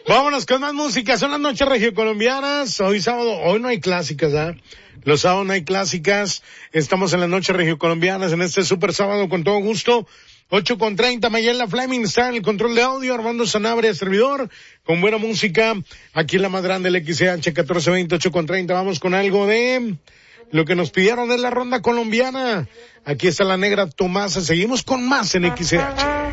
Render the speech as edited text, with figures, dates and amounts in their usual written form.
Vámonos con más música. Son las noches regiocolombianas. Hoy sábado, hoy no hay clásicas, ¿ah? Los sábados no hay clásicas. Estamos en las noches regiocolombianas en este super sábado con todo gusto. 8:30, Mayela Fleming está en el control de audio, Armando Sanabria, servidor, con buena música, aquí en la más grande, el XCH 1420, 8:30, vamos con algo de lo que nos pidieron de la ronda colombiana. Aquí está la negra Tomasa, seguimos con más en XCH.